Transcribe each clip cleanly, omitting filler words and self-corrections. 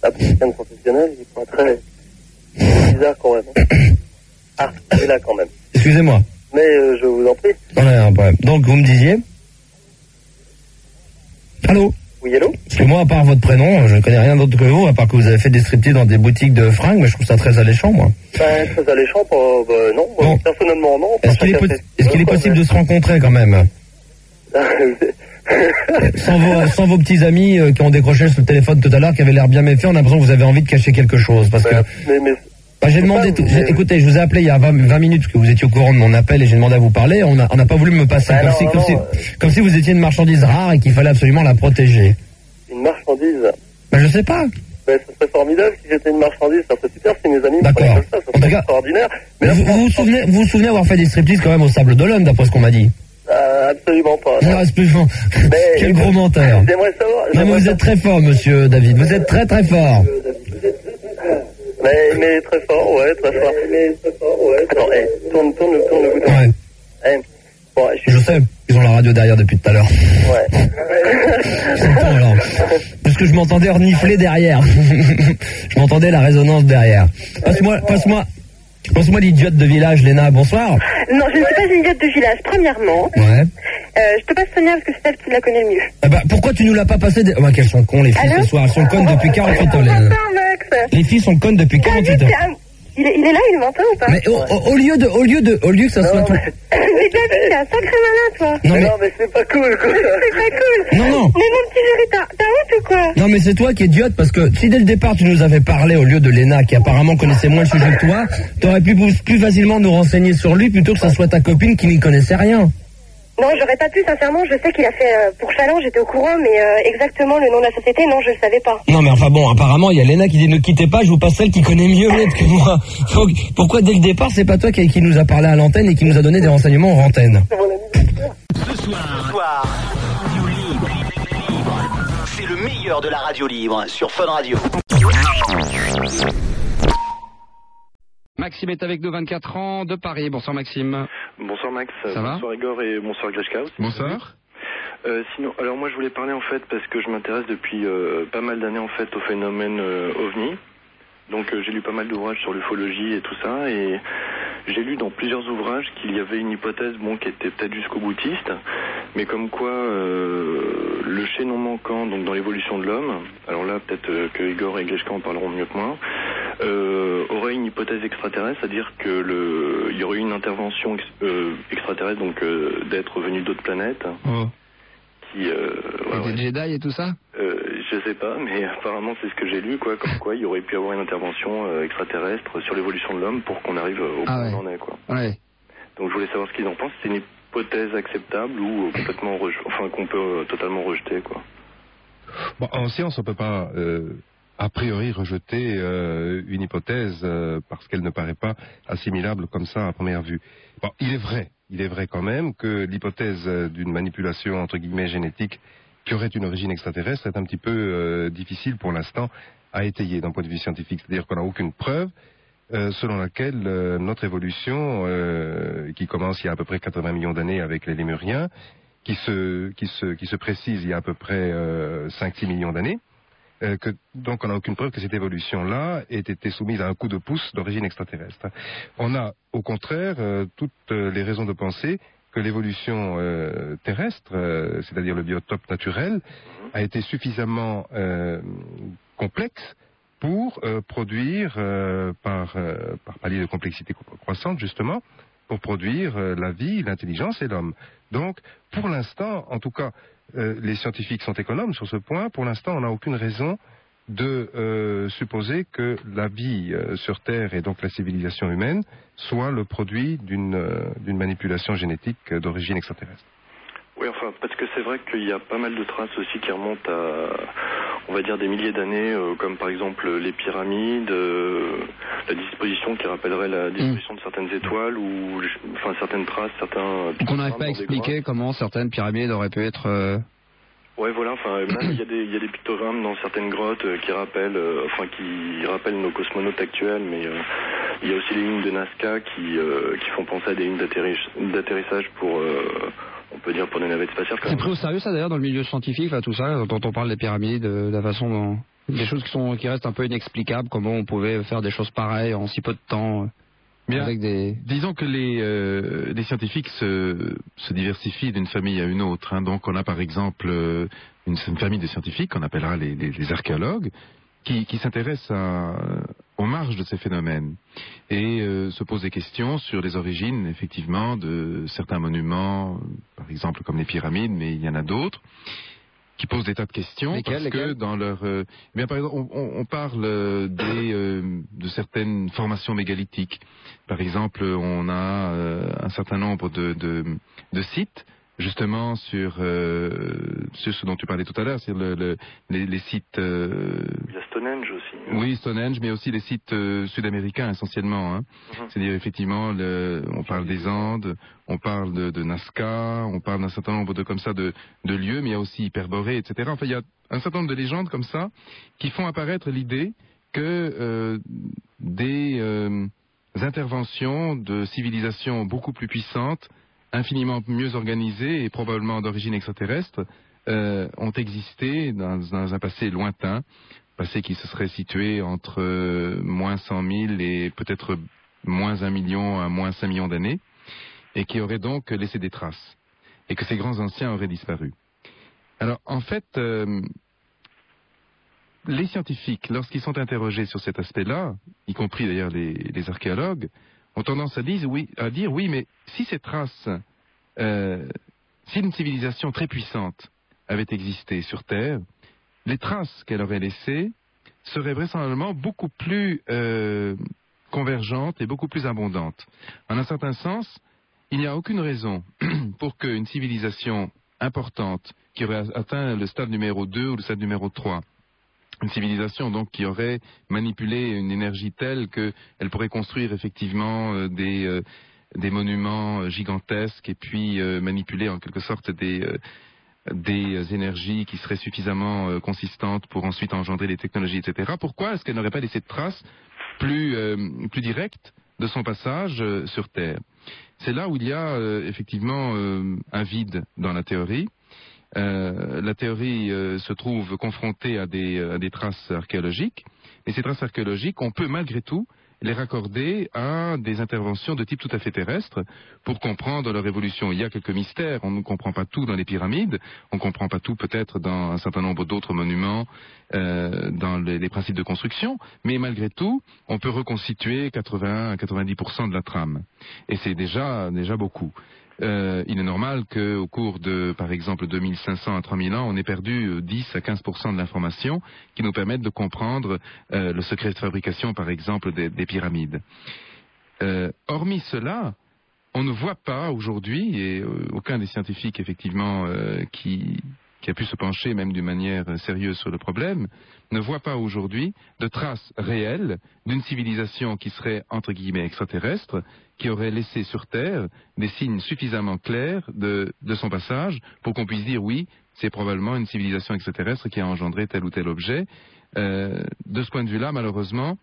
Après, quelqu'un de professionnel, il pourrait très bizarre quand même. Ah, c'est là quand même. Excusez-moi. Mais je vous en prie. Ouais, un problème. Donc, vous me disiez? Allô? Oui, allô? Parce que moi, à part votre prénom, je ne connais rien d'autre que vous, à part que vous avez fait des striptease dans des boutiques de fringues, mais je trouve ça très alléchant, moi. Très alléchant, non. Bon. Personnellement, non. Est-ce qu'il est possible de se rencontrer quand même? sans vos petits amis qui ont décroché sur le téléphone tout à l'heure, qui avaient l'air bien méfiants, on a l'impression que vous avez envie de cacher quelque chose. Parce que j'ai demandé, écoutez, je vous ai appelé il y a 20 minutes, parce que vous étiez au courant de mon appel et j'ai demandé à vous parler, on n'a pas voulu me passer, comme si vous étiez une marchandise rare et qu'il fallait absolument la protéger. Une marchandise? Je sais pas. Ça serait formidable si j'étais une marchandise, ça serait super si mes amis me prenaient comme ça serait extraordinaire. Mais vous vous souvenez avoir fait des striptease quand même au Sable d'Olonne, d'après ce qu'on m'a dit? Absolument pas. Non, absolument. Quel gros menteur. J'aimerais savoir. Non, mais vous êtes très fort, monsieur David. Vous êtes très très fort. Mais très fort, ouais, très fort. Attends, tourne le bouton. Ouais. Bon, je sais, ils ont la radio derrière depuis tout à l'heure. Ouais. J'entends alors. Parce que je m'entendais renifler derrière. Je m'entendais la résonance derrière. Passe-moi l'idiote de village, Léna, bonsoir. Non, je ne suis pas une idiote de village, premièrement. Ouais. Je te passe Sonia parce que c'est elle qui la connaît le mieux. Pourquoi tu nous l'as pas passé qu'elles sont cons, les filles, ce soir. Elles sont connes depuis 48 heures. Les filles sont connes depuis 48 heures. Il est là, il m'entend ou pas? Mais au lieu que ça soit tout... Mais David, t'es un sacré malin, toi. Non, mais c'est pas cool, quoi. C'est pas cool. Non. Mais mon petit chéri, t'as honte ou quoi? Non, mais c'est toi qui es idiote, parce que si dès le départ tu nous avais parlé au lieu de Léna, qui apparemment connaissait moins le sujet que toi, t'aurais pu plus facilement nous renseigner sur lui plutôt que ça soit ta copine qui n'y connaissait rien. Non, j'aurais pas pu, sincèrement. Je sais qu'il a fait pour Chalon, j'étais au courant, mais exactement le nom de la société, non, je le savais pas. Non, mais enfin bon, apparemment, il y a Léna qui dit ne quittez pas, je vous passe celle qui connaît mieux que moi. Donc, pourquoi dès le départ, c'est pas toi qui nous a parlé à l'antenne et qui nous a donné des renseignements en antenne? Ce soir, Radio Libre. C'est le meilleur de la radio libre sur Fun Radio. Maxime est avec nous, 24 ans, de Paris. Bonsoir Maxime. Bonsoir Max. Ça va? Bonsoir Igor et bonsoir Grishka aussi. Bonsoir. Sinon, alors moi je voulais parler en fait parce que je m'intéresse depuis pas mal d'années en fait au phénomène OVNI. Donc j'ai lu pas mal d'ouvrages sur l'ufologie et tout ça et j'ai lu dans plusieurs ouvrages qu'il y avait une hypothèse qui était peut-être jusqu'au boutiste, mais comme quoi le chaînon manquant donc dans l'évolution de l'homme, alors là peut-être que Igor et Grishka en parleront mieux que moi, aurait une hypothèse extraterrestre, c'est-à-dire que il y aurait eu une intervention extraterrestre, donc d'être venu d'autres planètes. Oh. Des Jedi et tout ça? Je sais pas, mais apparemment c'est ce que j'ai lu, quoi, comme quoi il y aurait pu avoir une intervention extraterrestre sur l'évolution de l'homme pour qu'on arrive au point où on en est, quoi. Ouais. Donc je voulais savoir ce qu'ils en pensent. C'est une hypothèse acceptable ou complètement qu'on peut totalement rejeter, quoi. Bon, en science, on peut pas a priori rejeter une hypothèse parce qu'elle ne paraît pas assimilable comme ça à première vue. Bon, il est vrai quand même que l'hypothèse d'une manipulation entre guillemets génétique qui aurait une origine extraterrestre est un petit peu difficile pour l'instant à étayer d'un point de vue scientifique. C'est-à-dire qu'on n'a aucune preuve selon laquelle notre évolution, qui commence il y a à peu près 80 millions d'années avec les Lémuriens, qui se précise il y a à peu près 5-6 millions d'années, donc on n'a aucune preuve que cette évolution-là ait été soumise à un coup de pouce d'origine extraterrestre. On a au contraire toutes les raisons de penser que l'évolution terrestre, c'est-à-dire le biotope naturel, a été suffisamment complexe pour produire, par palier de complexité croissante justement, pour produire la vie, l'intelligence et l'homme. Donc, pour l'instant, en tout cas, les scientifiques sont économes sur ce point. Pour l'instant, on n'a aucune raison de supposer que la vie sur Terre et donc la civilisation humaine soit le produit d'une manipulation génétique d'origine extraterrestre. Oui, enfin, parce que c'est vrai qu'il y a pas mal de traces aussi qui remontent à, on va dire, des milliers d'années, comme par exemple les pyramides, la disposition qui rappellerait la disposition de certaines étoiles, ou enfin certaines traces, certains... Donc on n'arrive pas à expliquer comment certaines pyramides auraient pu être... Ouais, voilà, enfin, même il y a des pictogrammes dans certaines grottes qui rappellent nos cosmonautes actuels, mais il y a aussi les lignes de Nazca qui font penser à des lignes d'atterrissage pour... on peut dire pour des navettes spatiales. C'est pris au sérieux ça d'ailleurs dans le milieu scientifique, là, tout ça, dont on parle des pyramides, de la façon dont... Des choses qui restent un peu inexplicables, comment on pouvait faire des choses pareilles en si peu de temps. Bien, disons que les scientifiques se diversifient d'une famille à une autre. Donc on a par exemple une famille de scientifiques qu'on appellera les archéologues qui s'intéressent aux marges de ces phénomènes et se posent des questions sur les origines effectivement de certains monuments, par exemple comme les pyramides, mais il y en a d'autres qui posent des tas de questions. Que dans leur bien par exemple on parle de certaines formations mégalithiques. Par exemple, on a un certain nombre de sites justement sur ce dont tu parlais tout à l'heure, sur les sites il y a Stonehenge aussi. Oui, Stonehenge, mais aussi les sites sud-américains essentiellement. C'est-à-dire effectivement, on parle des Andes, on parle de Nazca, on parle d'un certain nombre de lieux, mais il y a aussi Hyperborée, etc. Enfin, il y a un certain nombre de légendes comme ça qui font apparaître l'idée que des interventions de civilisations beaucoup plus puissantes, infiniment mieux organisées et probablement d'origine extraterrestre, ont existé dans un passé lointain, passé qui se serait situé entre moins 100 000 et peut-être moins 1 million à moins 5 millions d'années, et qui aurait donc laissé des traces, et que ces grands anciens auraient disparu. Alors, en fait, les scientifiques, lorsqu'ils sont interrogés sur cet aspect-là, y compris d'ailleurs les archéologues, ont tendance à dire oui, mais si ces traces, si une civilisation très puissante avait existé sur Terre, les traces qu'elle aurait laissées seraient vraisemblablement beaucoup plus convergentes et beaucoup plus abondantes. En un certain sens, il n'y a aucune raison pour qu'une civilisation importante qui aurait atteint le stade numéro 2 ou le stade numéro 3, une civilisation donc qui aurait manipulé une énergie telle qu'elle pourrait construire effectivement des monuments gigantesques et puis manipuler en quelque sorte des énergies qui seraient suffisamment consistantes pour ensuite engendrer les technologies, etc. Pourquoi est-ce qu'elle n'aurait pas laissé de traces plus directes de son passage sur Terre? C'est là où il y a effectivement un vide dans la théorie. La théorie se trouve confrontée à des traces archéologiques, et ces traces archéologiques, on peut malgré tout les raccorder à des interventions de type tout à fait terrestre pour comprendre leur évolution. Il y a quelques mystères, on ne comprend pas tout dans les pyramides, on ne comprend pas tout peut-être dans un certain nombre d'autres monuments, dans les principes de construction, mais malgré tout, on peut reconstituer 80 à 90% de la trame. Et c'est déjà beaucoup. Il est normal qu'au cours de, par exemple, 2500 à 3000 ans, on ait perdu 10 à 15% de l'information qui nous permettent de comprendre le secret de fabrication, par exemple, des pyramides. Hormis cela, on ne voit pas aujourd'hui, et aucun des scientifiques, effectivement, qui a pu se pencher même d'une manière sérieuse sur le problème, ne voit pas aujourd'hui de traces réelles d'une civilisation qui serait, entre guillemets, extraterrestre, qui aurait laissé sur Terre des signes suffisamment clairs de son passage pour qu'on puisse dire oui, c'est probablement une civilisation extraterrestre qui a engendré tel ou tel objet. De ce point de vue-là, malheureusement,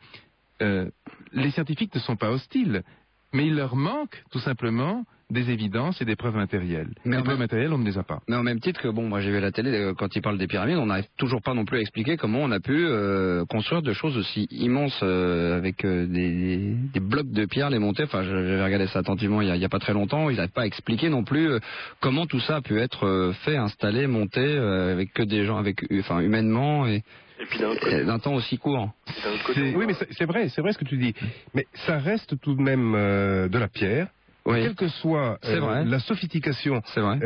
les scientifiques ne sont pas hostiles, mais il leur manque tout simplement des évidences et des preuves matérielles. Les preuves matérielles, on ne les a pas. Mais au même titre que, moi j'ai vu la télé, quand ils parlent des pyramides, on n'arrive toujours pas non plus à expliquer comment on a pu construire des choses aussi immenses avec des blocs de pierre, les monter. Enfin, j'avais regardé ça attentivement il y a pas très longtemps. Ils n'arrivent pas à expliquer non plus comment tout ça a pu être fait, installé, monté avec que des gens, humainement et puis d'un temps aussi court. Oui, mais c'est vrai ce que tu dis. Mais ça reste tout de même de la pierre. Oui. Quelle que soit la sophistication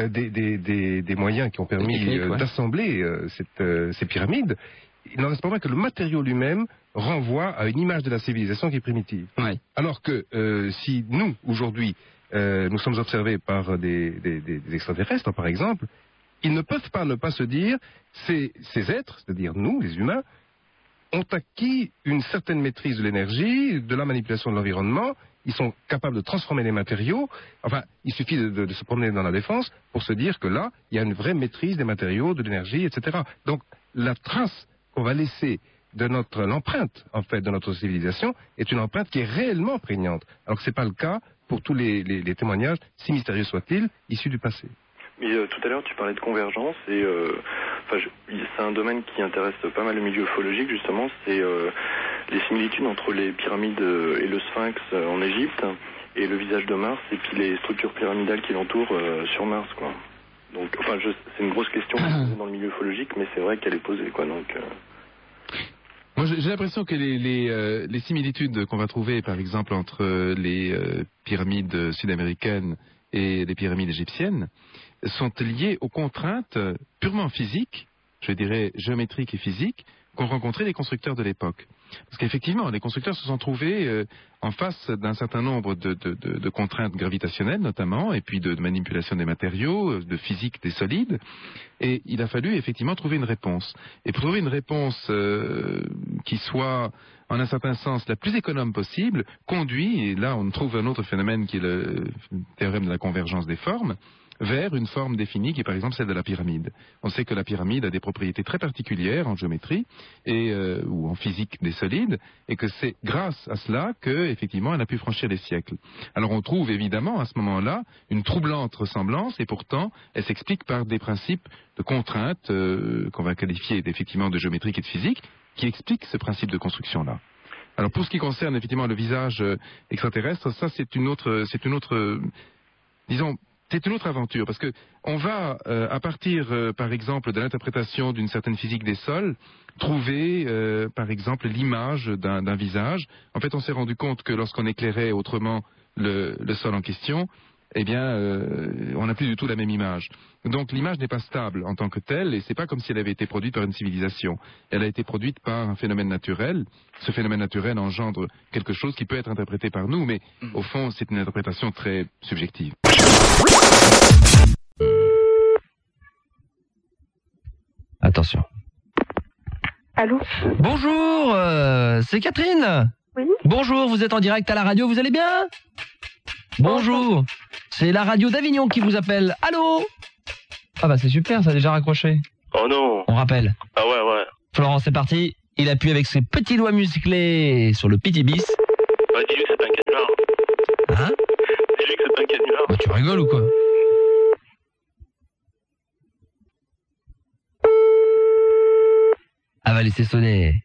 des moyens qui ont permis d'assembler ces pyramides, il n'en reste pas moins que le matériau lui-même renvoie à une image de la civilisation qui est primitive. Oui. Alors que si nous, aujourd'hui, nous sommes observés par des extraterrestres, par exemple, ils ne peuvent pas ne pas se dire, ces êtres, c'est-à-dire nous, les humains, ont acquis une certaine maîtrise de l'énergie, de la manipulation de l'environnement, ils sont capables de transformer les matériaux. Enfin, il suffit de se promener dans la Défense pour se dire que là, il y a une vraie maîtrise des matériaux, de l'énergie, etc. Donc, la trace qu'on va laisser de l'empreinte, en fait, de notre civilisation, est une empreinte qui est réellement prégnante. Alors que c'est pas le cas pour tous les témoignages, si mystérieux soient-ils, issus du passé. Mais tout à l'heure, tu parlais de convergence et c'est un domaine qui intéresse pas mal le milieu ufologique, justement, c'est les similitudes entre les pyramides et le Sphinx en Égypte, et le visage de Mars, et puis les structures pyramidales qui l'entourent sur Mars, quoi. Donc, c'est une grosse question dans le milieu ufologique, mais c'est vrai qu'elle est posée, quoi, donc... Moi, j'ai l'impression que les similitudes qu'on va trouver, par exemple, entre les pyramides sud-américaines et les pyramides égyptiennes, sont liées aux contraintes purement physiques, je dirais géométriques et physiques, qu'ont rencontré les constructeurs de l'époque. Parce qu'effectivement, les constructeurs se sont trouvés en face d'un certain nombre de contraintes gravitationnelles, notamment, et puis de manipulation des matériaux, de physique des solides, et il a fallu effectivement trouver une réponse. Et pour trouver une réponse qui soit, en un certain sens, la plus économe possible, conduit, et là on trouve un autre phénomène qui est le théorème de la convergence des formes, vers une forme définie qui est par exemple celle de la pyramide. On sait que la pyramide a des propriétés très particulières en géométrie ou en physique des solides, et que c'est grâce à cela que effectivement elle a pu franchir les siècles. Alors on trouve évidemment à ce moment-là une troublante ressemblance, et pourtant elle s'explique par des principes de contraintes qu'on va qualifier effectivement de géométrique et de physique, qui expliquent ce principe de construction-là. Alors pour ce qui concerne effectivement le visage extraterrestre, ça c'est une autre, disons, c'est une autre aventure, parce que on va, à partir, par exemple, de l'interprétation d'une certaine physique des sols, trouver, par exemple, l'image d'un visage. En fait, on s'est rendu compte que lorsqu'on éclairait autrement le sol en question, eh bien, on n'a plus du tout la même image. Donc l'image n'est pas stable en tant que telle, et c'est pas comme si elle avait été produite par une civilisation. Elle a été produite par un phénomène naturel. Ce phénomène naturel engendre quelque chose qui peut être interprété par nous, mais au fond, c'est une interprétation très subjective. Attention. Allô ? Bonjour, c'est Catherine. Oui ? Bonjour, vous êtes en direct à la radio, vous allez bien ? Bonjour, c'est la radio d'Avignon qui vous appelle. Allô ? Ah bah c'est super, ça a déjà raccroché. Oh non. On rappelle. Ah ouais. Florent, c'est parti. Il appuie avec ses petits doigts musclés sur le petit bis. Bah dis-lui que c'est un canular. Hein ? Dis-lui que c'est un canular. Bah tu rigoles ou quoi ? Elle va laisser sonner.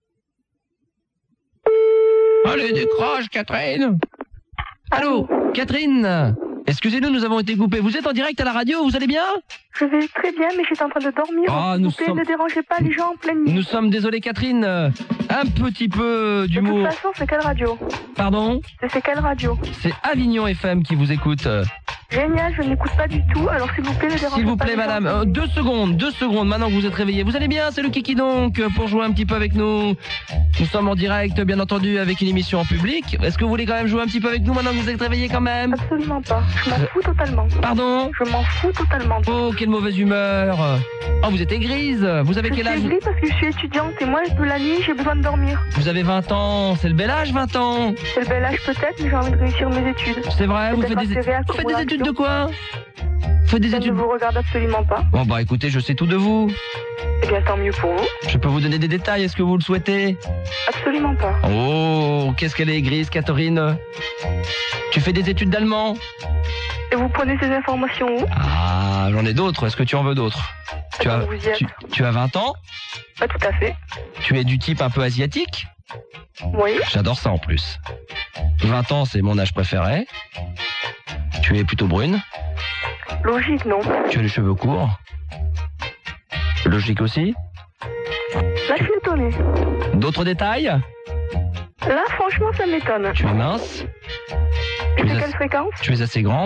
Allez, décroche, Catherine. Allô, Catherine. Excusez-nous, nous avons été coupés. Vous êtes en direct à la radio, vous allez bien ? Je vais très bien, mais j'étais en train de dormir. Ah, S'il vous plaît, ne dérangez pas les gens en pleine nuit. Nous sommes désolés, Catherine. Un petit peu d'humour. De toute façon, c'est quelle radio ? Pardon ? C'est quelle radio ? C'est Avignon FM qui vous écoute. Génial, je n'écoute pas du tout, alors s'il vous plaît, ne dérangez pas. S'il vous plaît, les gens. madame, 2 secondes, maintenant que vous êtes réveillés. Vous allez bien, c'est le Kiki donc, pour jouer un petit peu avec nous. Nous sommes en direct, bien entendu, avec une émission en public. Est-ce que vous voulez quand même jouer un petit peu avec nous maintenant que vous êtes réveillés quand même ? Absolument pas, je m'en fous totalement. Pardon ? Je m'en fous totalement. Oh, quelle mauvaise humeur. Oh, vous êtes aigrise. Vous avez quel âge ? Je suis aigrie parce que je suis étudiante et moi, de la nuit, j'ai besoin de dormir. Vous avez 20 ans, c'est le bel âge, 20 ans. C'est le bel âge peut-être, mais j'ai envie de réussir mes études. C'est vrai, vous faites des études de quoi ? Vous faites des études ? Je ne vous regarde absolument pas. Bon bah écoutez, je sais tout de vous. Eh bien, tant mieux pour vous. Je peux vous donner des détails, est-ce que vous le souhaitez ? Absolument pas. Oh, qu'est-ce qu'elle est grise, Catherine. Tu fais des études d'allemand ? Et vous prenez ces informations où ? Ah, j'en ai d'autres, est-ce que tu en veux d'autres ? Tu as 20 ans ? Pas tout à fait. Tu es du type un peu asiatique ? Oui. J'adore ça en plus. 20 ans, c'est mon âge préféré. Tu es plutôt brune ? Logique, non. Tu as les cheveux courts ? Logique aussi ? Là, je suis étonnée. D'autres détails ? Là, franchement, ça m'étonne. Tu es mince ? Et de quelle fréquence ? Tu es assez grande ?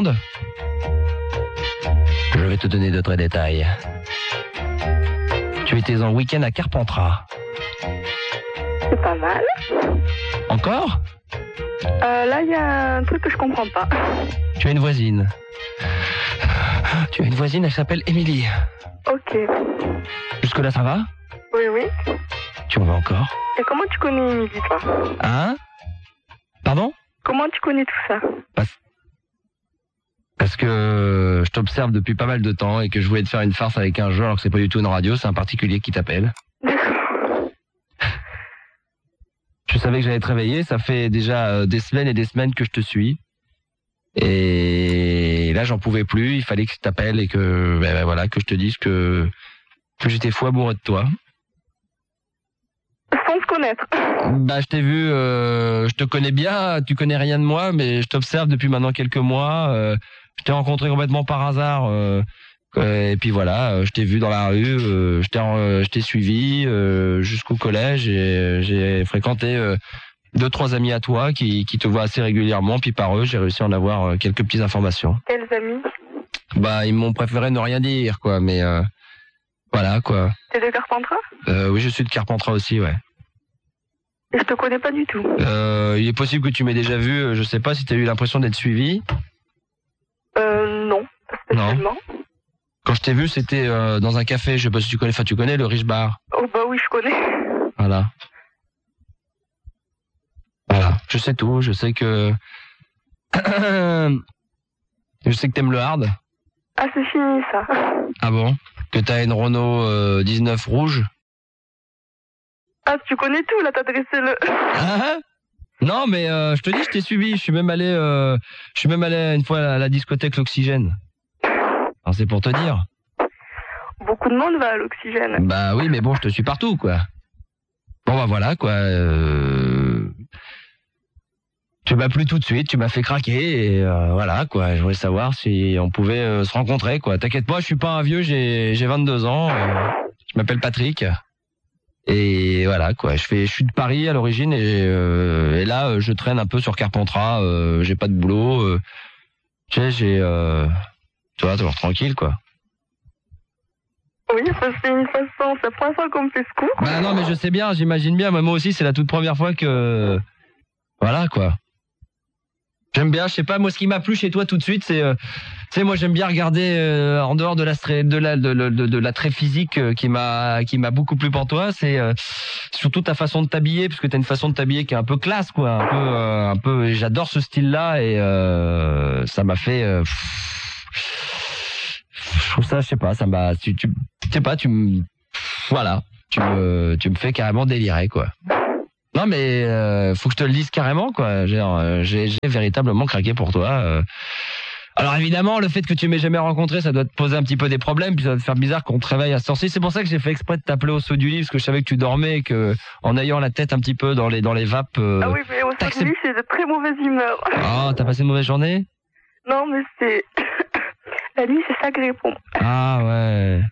Je vais te donner d'autres détails. Tu étais en week-end à Carpentras. C'est pas mal. Encore ? Là, il y a un truc que je comprends pas. Tu as une voisine. Tu as une voisine, elle s'appelle Émilie. Ok. Jusque-là, ça va ? Oui, oui. Tu en veux encore ? Et comment tu connais Émilie, toi ? Hein ? Pardon ? Comment tu connais tout ça ? Parce que je t'observe depuis pas mal de temps et que je voulais te faire une farce avec un jeu alors que c'est pas du tout une radio, c'est un particulier qui t'appelle. Je savais que j'allais te réveiller, ça fait déjà des semaines et des semaines que je te suis. Et là, j'en pouvais plus, il fallait que je t'appelle et que, voilà, que je te dise que que j'étais fou amoureux de toi. Sans se connaître. Bah, je t'ai vu, je te connais bien, tu connais rien de moi, mais je t'observe depuis maintenant quelques mois. Je t'ai rencontré complètement par hasard. Et puis voilà, je t'ai vu dans la rue, je t'ai suivi jusqu'au collège et j'ai fréquenté 2-3 amis à toi qui te voient assez régulièrement. Puis par eux, j'ai réussi à en avoir quelques petites informations. Quels amis? Bah, ils m'ont préféré ne rien dire, quoi. Mais voilà, quoi. T'es de Carpentras? Oui, je suis de Carpentras aussi, ouais. Et je te connais pas du tout. Il est possible que tu m'aies déjà vu. Je sais pas si t'as eu l'impression d'être suivi. Non, pas spécialement. Non. Quand je t'ai vu, c'était dans un café, je sais pas si tu connais, tu connais le Rich Bar. Oh bah oui, je connais. Voilà. Voilà, je sais tout, je sais que... je sais que t'aimes le hard. Ah, c'est fini, ça. Ah bon? Que t'as une Renault 19 rouge? Ah, tu connais tout, là, t'as dressé le... Ah, non, mais je te dis, je t'ai suivi, je suis même allé une fois à la discothèque L'Oxygène. Alors c'est pour te dire. Beaucoup de monde va à l'Oxygène. Bah oui, mais bon, je te suis partout, quoi. Bon, bah voilà, quoi. Tu m'as plu tout de suite, tu m'as fait craquer, et voilà, quoi. Je voulais savoir si on pouvait se rencontrer, quoi. T'inquiète pas, je suis pas un vieux, j'ai 22 ans. Je m'appelle Patrick. Et voilà, quoi. Je suis de Paris à l'origine, et là, je traîne un peu sur Carpentras. J'ai pas de boulot. Tu sais, toi, toujours tranquille, quoi. Oui, ça c'est une façon, c'est la première fois qu'on me fait ce coup. Bah non, mais je sais bien, j'imagine bien. Moi aussi, c'est la toute première fois que... Voilà, quoi. J'aime bien, je sais pas, moi, ce qui m'a plu chez toi tout de suite, c'est... tu sais, moi, j'aime bien regarder, en dehors de l'attrait physique qui m'a beaucoup plu pour toi, c'est surtout ta façon de t'habiller, parce que t'as une façon de t'habiller qui est un peu classe, quoi. Un peu, j'adore ce style-là, et ça m'a fait... je trouve ça, je sais pas, ça m'a, voilà, tu me fais carrément délirer, quoi. Non, mais faut que je te le dise carrément, quoi. J'ai véritablement craqué pour toi. Alors évidemment, le fait que tu m'aies jamais rencontré, ça doit te poser un petit peu des problèmes, puis ça doit te faire bizarre qu'on te réveille à ce temps-ci. C'est pour ça que j'ai fait exprès de t'appeler au saut du lit, parce que je savais que tu dormais, et que en ayant la tête un petit peu dans les vapes. Ah oui, mais au saut du lit, c'est de très mauvaise humeur. Oh, t'as passé une mauvaise journée? Non, mais c'est... La nuit, c'est sacré pour moi. Ah ouais.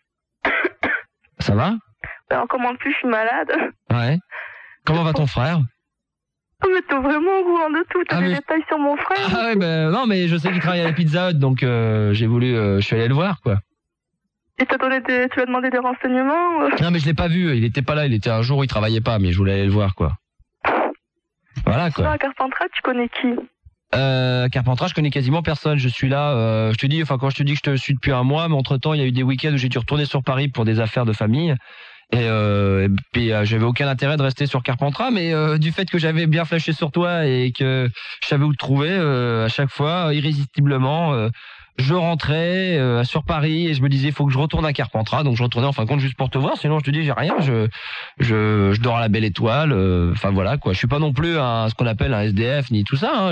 Ça va? Alors, comment plus, je suis malade. Ouais. Comment va ton frère? Oh, mais t'es vraiment au courant de tout. T'as des détails sur mon frère? Ah ouais, ben non, mais je sais qu'il travaille à la Pizza Hut, donc je suis allé le voir, quoi. Et tu lui as demandé des renseignements? Non, mais je l'ai pas vu. Il était pas là. Il était un jour où il travaillait pas, mais je voulais aller le voir, quoi. Voilà, quoi. Toi, à Carpentras, tu connais qui? Carpentras, je connais quasiment personne. Je suis là, quand je te dis que je te suis depuis un mois, mais entre-temps, il y a eu des week-ends où j'ai dû retourner sur Paris pour des affaires de famille. Et puis j'avais aucun intérêt de rester sur Carpentras, mais du fait que j'avais bien flashé sur toi et que je savais où te trouver, à chaque fois, irrésistiblement, je rentrais sur Paris et je me disais, il faut que je retourne à Carpentras. Donc je retournais en fin de compte juste pour te voir, sinon je te dis, j'ai rien, je dors à la Belle Étoile. Enfin voilà, quoi. Je suis pas non plus ce qu'on appelle un SDF ni tout ça. Hein.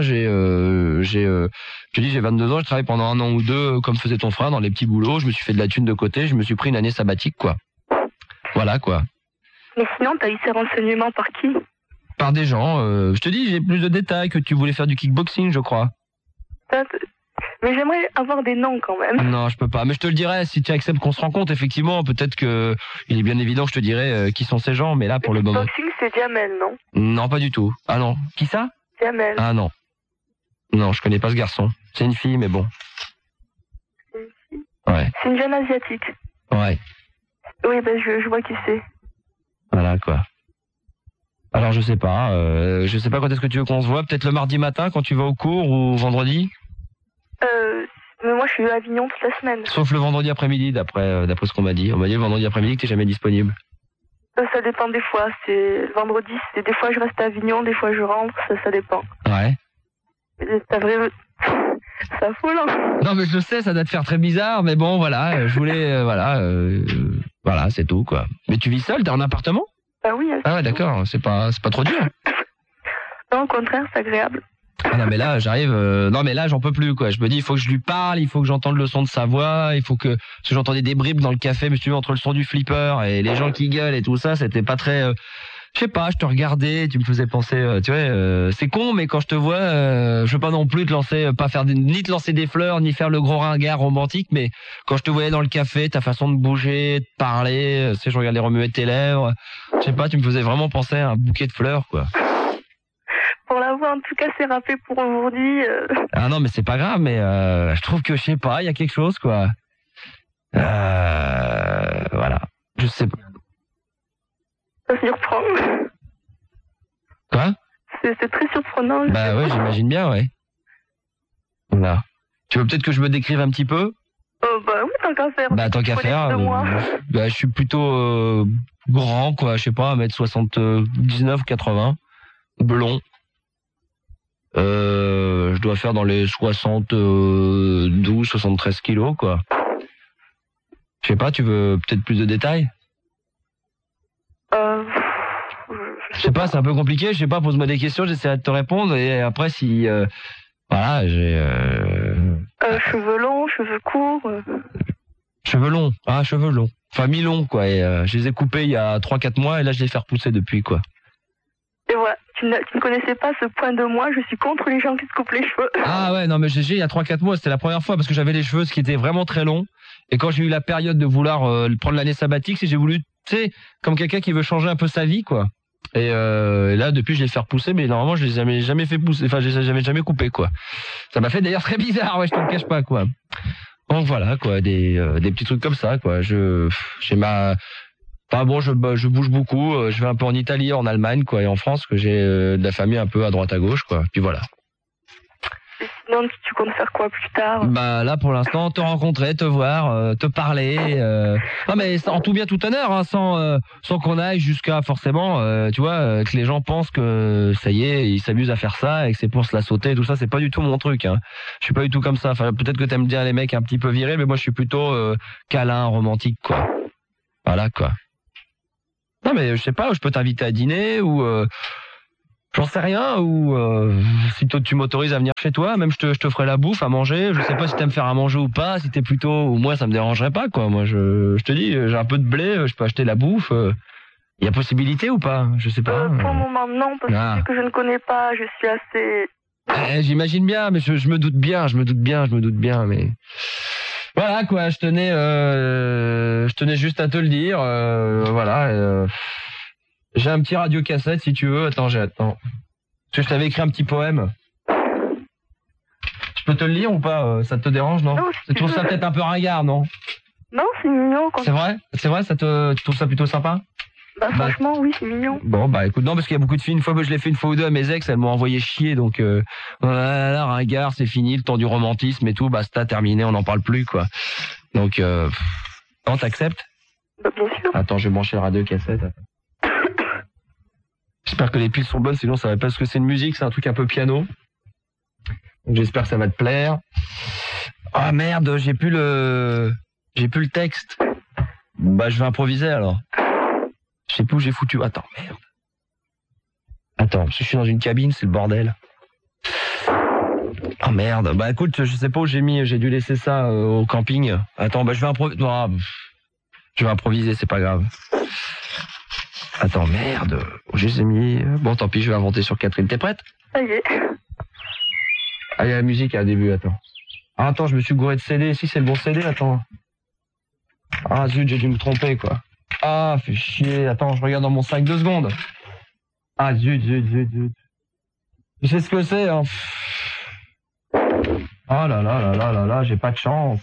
Je te dis, j'ai 22 ans, je travaille pendant 1 an ou 2 comme faisait ton frère dans les petits boulots. Je me suis fait de la thune de côté, je me suis pris une année sabbatique, quoi. Voilà, quoi. Mais sinon, t'as eu ces renseignements par qui? Par des gens. Je te dis, j'ai plus de détails, que tu voulais faire du kickboxing, je crois. Mais j'aimerais avoir des noms, quand même. Non, je peux pas. Mais je te le dirai, si tu acceptes qu'on se rencontre, effectivement, peut-être que il est bien évident que je te dirai qui sont ces gens, mais là, pour le moment... Le kickboxing, c'est Jamel, non? Non, pas du tout. Ah non. Qui ça? Jamel. Ah non. Non, je connais pas ce garçon. C'est une fille, mais bon. C'est une fille? Ouais. C'est une jeune asiatique. Ouais. Oui, ben je vois qui c'est. Voilà, quoi. Alors je sais pas quand est-ce que tu veux qu'on se voit, peut-être le mardi matin quand tu vas au cours ou vendredi? Mais moi je suis à Avignon toute la semaine. Sauf le vendredi après-midi, d'après ce qu'on m'a dit. On m'a dit le vendredi après-midi que t'es jamais disponible. Ça dépend des fois. C'est le vendredi, des fois je reste à Avignon, des fois je rentre, ça dépend. Ouais. C'est vrai. C'est affolant. Non mais je le sais, ça doit te faire très bizarre, mais bon voilà, je voulais voilà, c'est tout, quoi. Mais tu vis seul, t'es en appartement? Ah oui. Ah ouais, d'accord, c'est pas trop dur. Non, au contraire, c'est agréable. Ah Ah non mais là j'arrive, non mais là j'en peux plus quoi. Je me dis il faut que je lui parle, il faut que j'entende le son de sa voix, il faut que parce que j'entendais des bribes dans le café, mais si tu veux entre le son du flipper et les gens qui gueulent et tout ça, c'était pas très. Je sais pas, je te regardais, tu me faisais penser, tu vois, c'est con, mais quand je te vois, je veux pas non plus te lancer, ni te lancer des fleurs, ni faire le gros ringard romantique, mais quand je te voyais dans le café, ta façon de bouger, de parler, tu sais, je regardais remuer tes lèvres, je sais pas, tu me faisais vraiment penser à un bouquet de fleurs, quoi. Pour la voix, en tout cas, c'est râpé pour aujourd'hui. Ah non, mais c'est pas grave, mais je trouve que, je sais pas, il y a quelque chose, quoi. Voilà, je sais pas. Ça surprend. Quoi? C'est très surprenant. Bah ouais, j'imagine bien, ouais. Voilà. Tu veux peut-être que je me décrive un petit peu? Bah oui, tant qu'à faire. Bah tant qu'à faire. Bah je suis plutôt grand, quoi. Je sais pas, 1m79, 80. Blond. Je dois faire dans les 72, 73 kilos, quoi. Je sais pas, tu veux peut-être plus de détails? Je sais pas, c'est un peu compliqué, je sais pas, pose-moi des questions, j'essaierai de te répondre, et après si... voilà, j'ai... cheveux longs, cheveux courts... Cheveux longs, cheveux longs. Enfin, mi-longs, quoi, et je les ai coupés il y a 3-4 mois, et là je les fais repousser depuis, quoi. Et voilà, tu ne connaissais pas ce point de moi, je suis contre les gens qui se coupent les cheveux. Ah ouais, non mais GG, il y a 3-4 mois, c'était la première fois, parce que j'avais les cheveux, ce qui était vraiment très long, et quand j'ai eu la période de vouloir prendre l'année sabbatique, j'ai voulu, tu sais, comme quelqu'un qui veut changer un peu sa vie, quoi. Et là, depuis, je les fais repousser, mais normalement, je les ai jamais fait pousser. Enfin, je les avais jamais coupés, quoi. Ça m'a fait d'ailleurs très bizarre, ouais, je te le cache pas, quoi. Donc voilà, quoi, des petits trucs comme ça, quoi. J'ai ma... Enfin bon, je bouge beaucoup. Je vais un peu en Italie, en Allemagne, quoi, et en France, que j'ai de la famille un peu à droite à gauche, quoi. Puis voilà. Et sinon, tu comptes faire quoi plus tard? Bah là, pour l'instant, te rencontrer, te voir, te parler. Non mais en tout bien tout honneur, hein, sans qu'on aille jusqu'à forcément, tu vois, que les gens pensent que ça y est, ils s'amusent à faire ça et que c'est pour se la sauter. Tout ça, c'est pas du tout mon truc. Hein. Je suis pas du tout comme ça. Enfin, peut-être que t'aimes bien les mecs un petit peu virés, mais moi, je suis plutôt câlin, romantique, quoi. Voilà, quoi. Non mais je sais pas, je peux t'inviter à dîner ou j'en sais rien, ou si toi tu m'autorises à venir chez toi, même je te ferai la bouffe à manger. Je sais pas si t'aimes faire à manger ou pas, si t'es plutôt, ou moi ça me dérangerait pas, quoi. Moi je te dis, j'ai un peu de blé, je peux acheter la bouffe. Il y a possibilité ou pas? Je sais pas. Pour le moment non, parce que je ne connais pas, je suis assez... J'imagine bien, mais je me doute bien, mais... Voilà, quoi, je tenais juste à te le dire, voilà. J'ai un petit radiocassette si tu veux. Attends. Parce que je t'avais écrit un petit poème. Je peux te le lire ou pas? Ça te dérange, non? Tu trouves ça peut-être un peu ringard, non? Non, c'est mignon. C'est vrai? C'est vrai, tu trouves ça plutôt sympa? Bah franchement, oui, c'est mignon. Bon, bah écoute, non, parce qu'il y a beaucoup de filles. Une fois, je l'ai fait une fois ou deux à mes ex, elles m'ont envoyé chier, donc là, ringard, c'est fini, le temps du romantisme et tout, basta, terminé, on n'en parle plus, quoi. Donc, non, t'acceptes? Bah bien sûr. Attends, je vais brancher le radiocassette. J'espère que les piles sont bonnes, sinon ça va pas, parce que c'est une musique, c'est un truc un peu piano. Donc j'espère que ça va te plaire. Ah merde, j'ai plus le texte. Bah je vais improviser alors. Je sais plus où j'ai foutu. Attends, merde. Attends, parce que je suis dans une cabine, c'est le bordel. Oh merde. Bah écoute, je sais pas où j'ai dû laisser ça au camping. Attends, bah je vais improviser. Je vais improviser, c'est pas grave. Attends, merde. Je les ai mis. Bon, tant pis, je vais inventer sur Catherine. T'es prête? Ça y est. Ah, il y a la musique à début, attends. Ah, attends, je me suis gouré de CD. Si, c'est le bon CD, attends. Ah, zut, j'ai dû me tromper, quoi. Ah, fais chier. Attends, je regarde dans mon sac 2 secondes. Ah, zut. Tu sais ce que c'est, hein? Oh là, j'ai pas de chance.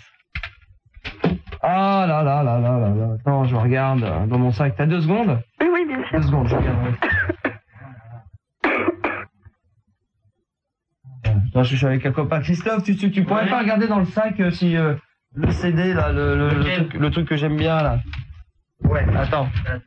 Ah là. Attends, je regarde dans mon sac. T'as 2 secondes? Oui, bien sûr. 2 secondes, je regarde. Attends, je suis avec un copain. Christophe, tu pourrais pas regarder dans le sac si le CD, là, le truc que j'aime bien, là. Ouais, attends.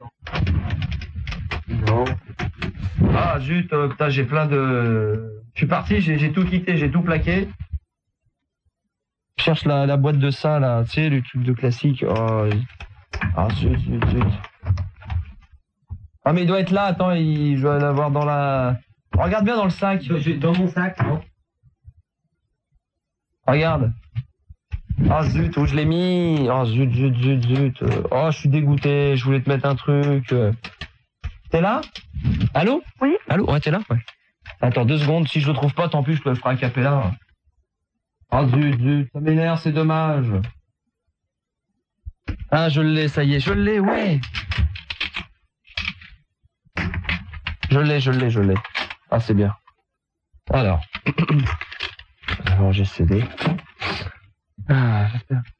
Non. Ah, zut, putain, j'ai plein de... Je suis parti, j'ai tout quitté, j'ai tout plaqué. Je cherche la boîte de ça, là, tu sais, le truc de classique. Oh, ah, zut. Ah, mais il doit être là, attends, je dois l'avoir dans la... Regarde bien dans le sac. Dans mon sac, non? Regarde. Ah zut, où je l'ai mis? Oh zut. Oh, je suis dégoûté, je voulais te mettre un truc. T'es là? Allô? Oui. Allô? Ouais, t'es là? Ouais. Attends 2 secondes, si je le trouve pas, tant pis, je te le ferai a cappella. Ah zut, ça m'énerve, c'est dommage. Ah, je l'ai, ça y est, je l'ai, ouais. Je l'ai. Ah, c'est bien. Alors j'ai cédé. Ah,